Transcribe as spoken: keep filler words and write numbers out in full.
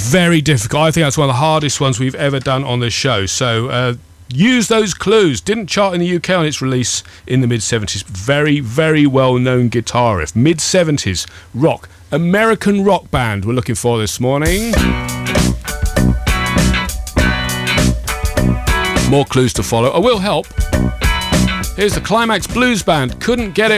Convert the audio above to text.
very difficult. I think that's one of the hardest ones we've ever done on this show. So uh, use those clues. Didn't chart in the U K on its release in the mid-seventies. Very, very well-known guitar riff. mid-seventies rock. American rock band we're looking for this morning. More clues to follow. I will help. Here's the Climax Blues Band. Couldn't get it